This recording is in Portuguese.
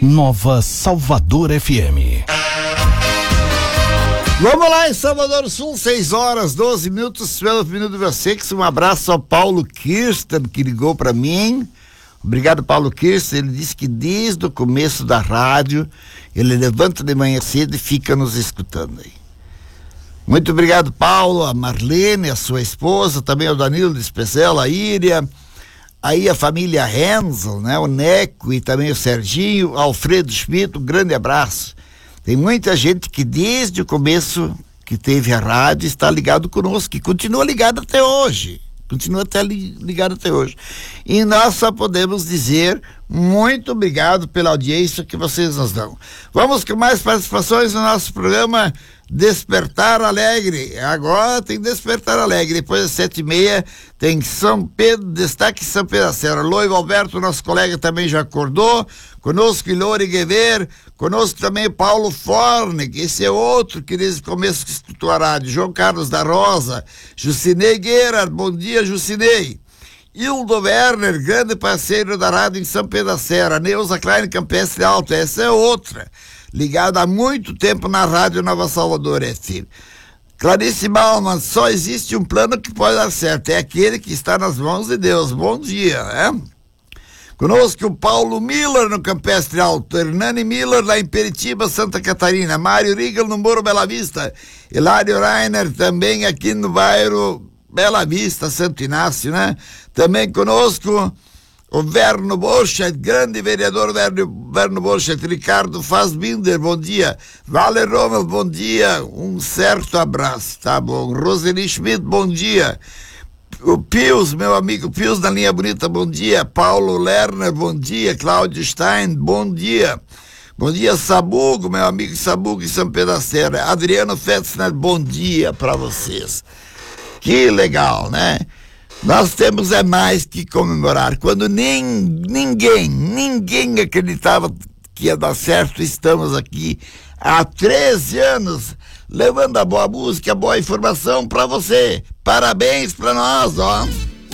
Nova Salvador FM. Vamos lá em Salvador Sul, 6h12 pelo Minuto Versex. Um abraço ao Paulo Kirsten, que ligou para mim. Obrigado, Paulo Kirsten. Ele disse que desde o começo da rádio ele levanta de manhã cedo e fica nos escutando aí. Muito obrigado, Paulo, a Marlene, a sua esposa, também o Danilo de Especel, a Íria, aí a família Hensel, né? O Neco e também o Serginho, Alfredo Schmidt, um grande abraço. Tem muita gente que desde o começo que teve a rádio está ligado conosco, que continua ligado até hoje. Continua até ligado até hoje. E nós só podemos dizer muito obrigado pela audiência que vocês nos dão. Vamos com mais participações no nosso programa Despertar Alegre. Agora tem Despertar Alegre. Depois das 7h30 tem São Pedro, destaque São Pedro da Serra. Loivo Alberto, nosso colega, também já acordou. Conosco Ilori Guever, conosco também Paulo Fornig, esse é outro que desde o começo que escutou a rádio. João Carlos da Rosa, Jucinei Guerra, bom dia, Jucinei. Hildo Werner, grande parceiro da rádio em São Pedro da Serra. Neuza Klein, Campestre Alto, essa é outra, ligada há muito tempo na rádio Nova Salvador FM. Clarice Bauman, só existe um plano que pode dar certo, é aquele que está nas mãos de Deus. Bom dia, né? Conosco o Paulo Miller no Campestre Alto, Hernani Miller lá em Peritiba, Santa Catarina, Mário Rigel no Morro Bela Vista, Hilário Rainer também aqui no bairro Bela Vista, Santo Inácio, né? Também conosco o Verno Borchardt, grande vereador Verno Borchardt, Ricardo Fassbinder, bom dia. Vale Rommel, bom dia, um certo abraço, tá bom. Roseli Schmidt, bom dia. O Pius, meu amigo Pius da Linha Bonita, bom dia. Paulo Lerner, bom dia. Cláudio Stein, bom dia. Bom dia, Sabugo, meu amigo Sabugo em São Pedro da Serra. Adriano Fetzner, bom dia para vocês. Que legal, né? Nós temos mais que comemorar. Quando ninguém acreditava que ia dar certo, estamos aqui há 13 anos, levando a boa música, a boa informação para você. Parabéns para nós, ó.